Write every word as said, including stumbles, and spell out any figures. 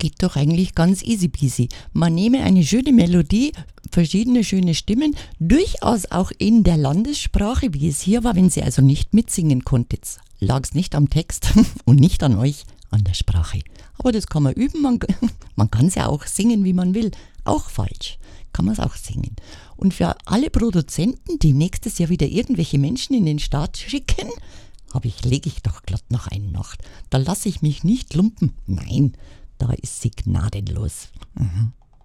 geht doch eigentlich ganz easy peasy. Man nehme eine schöne Melodie, verschiedene schöne Stimmen, durchaus auch in der Landessprache, wie es hier war, wenn Sie also nicht mitsingen konntet. Lag es nicht am Text und nicht an euch, an der Sprache. Aber das kann man üben, man, man kann es ja auch singen, wie man will. Auch falsch, kann man es auch singen. Und für alle Produzenten, die nächstes Jahr wieder irgendwelche Menschen in den Staat schicken, habe ich, lege ich doch glatt noch einen Nacht. Da lasse ich mich nicht lumpen. Nein, da ist sie gnadenlos. Mhm.